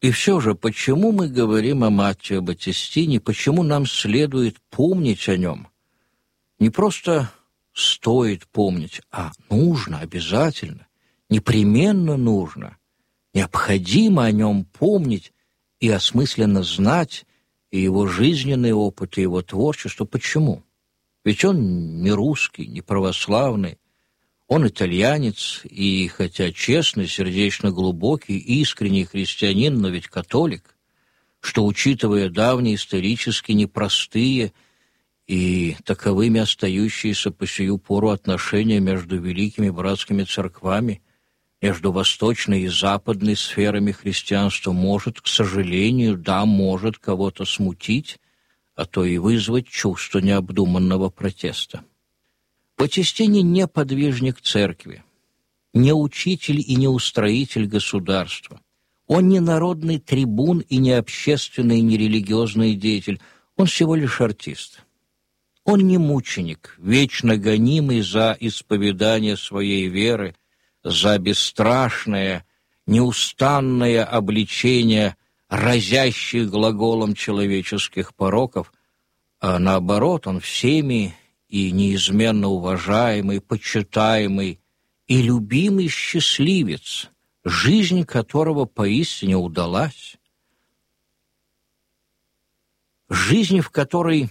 И все же, почему мы говорим о Маттео Баттистини, почему нам следует помнить о нем? Не просто стоит помнить, а нужно, обязательно, непременно нужно, необходимо о нем помнить и осмысленно знать и его жизненный опыт, и его творчество. Почему? Ведь он не русский, не православный, он итальянец, и хотя честный, сердечно глубокий, искренний христианин, но ведь католик, что, учитывая давние исторически непростые и таковыми остающиеся по сию пору отношения между великими братскими церквами, между восточной и западной сферами христианства, может, к сожалению, да, может кого-то смутить, а то и вызвать чувство необдуманного протеста. Баттистини не подвижник церкви, не учитель и не устроитель государства. Он не народный трибун и не общественный, и не религиозный деятель. Он всего лишь артист. Он не мученик, вечно гонимый за исповедание своей веры, за бесстрашное, неустанное обличение разящих глаголом человеческих пороков, а наоборот, он всеми и неизменно уважаемый, почитаемый и любимый счастливец, жизнь которого поистине удалась. Жизнь, в которой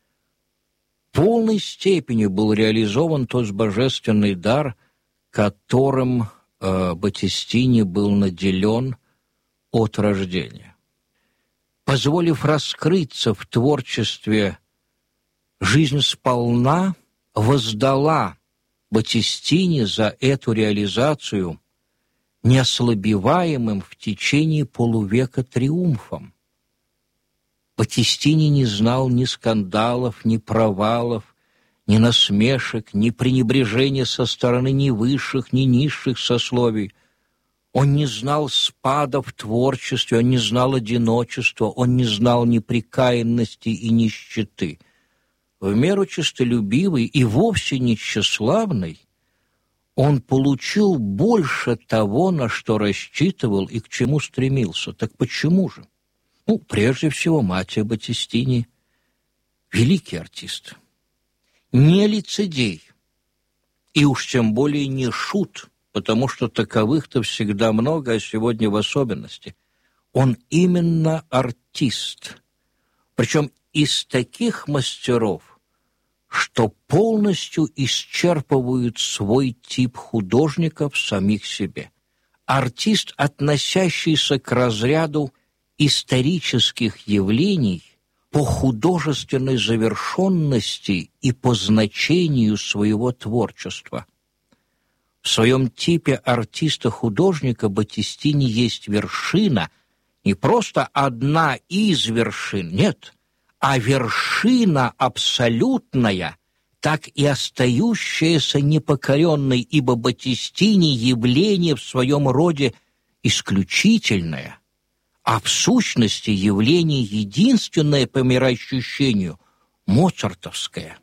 в полной степени был реализован тот божественный дар, которым Баттистини был наделен от рождения. Позволив раскрыться в творчестве, жизнь сполна воздала Баттистини за эту реализацию неослабеваемым в течение полувека триумфом. Баттистини не знал ни скандалов, ни провалов, ни насмешек, ни пренебрежения со стороны ни высших, ни низших сословий. Он не знал спада в творчестве, он не знал одиночества, он не знал непрекаянности и нищеты. В меру честолюбивый и вовсе не тщеславный, он получил больше того, на что рассчитывал и к чему стремился. Так почему же? Прежде всего, Маттео Баттистини – великий артист, не лицедей, и уж тем более не шут, потому что таковых-то всегда много, а сегодня в особенности. Он именно артист, причем из таких мастеров, что полностью исчерпывают свой тип художника в самих себе. Артист, относящийся к разряду исторических явлений по художественной завершенности и по значению своего творчества. В своем типе артиста-художника Баттистини есть вершина, не просто одна из вершин, нет, а вершина абсолютная, так и остающаяся непокоренной, ибо Баттистини явление в своем роде исключительное, а в сущности явление единственное по мироощущению – моцартовское.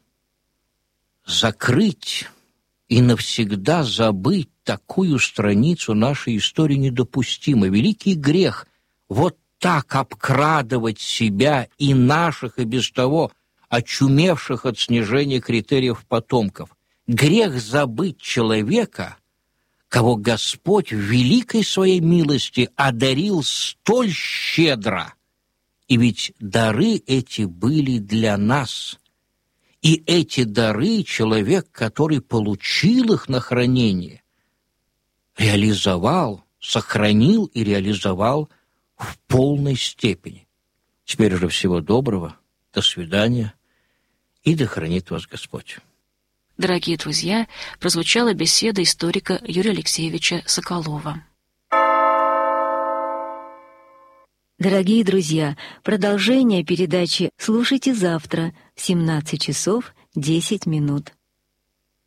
Закрыть и навсегда забыть такую страницу нашей истории недопустимо. Великий грех – вот так обкрадывать себя и наших, и без того очумевших от снижения критериев потомков. Грех забыть человека, кого Господь в великой своей милости одарил столь щедро. И ведь дары эти были для нас. И эти дары человек, который получил их на хранение, реализовал, сохранил и реализовал в полной степени. Теперь же всего доброго, до свидания, и да хранит вас Господь. Дорогие друзья, прозвучала беседа историка Юрия Алексеевича Соколова. Дорогие друзья, продолжение передачи слушайте завтра в 17 часов 10 минут.